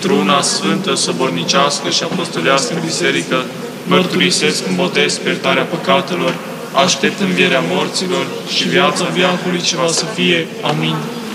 într-una sfântă, sobornicească și apostolească biserică, mărturisesc în botez pe iertarea păcatelor, aștept învierea morților și viața veacului ce va să fie. Amin.